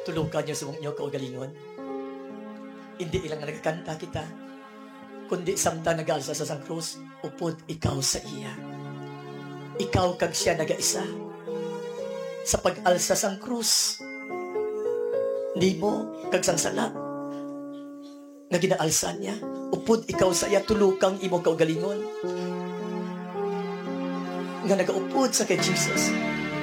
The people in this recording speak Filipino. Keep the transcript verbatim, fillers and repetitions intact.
Tulukan niyo sa inyo kaugalingon. Hindi ilang nga nagkanta kita, kundi samtang nag-alsa sa sang krus, upod ikaw sa iya. Ikaw kag siya nagaisa. Sa pag-alsa sang krus, di mo kag sang sala nga ginaalsa niya, upod ikaw sa iya, tulukang imo kaugalingon nga nagaupod sa kay Jesus.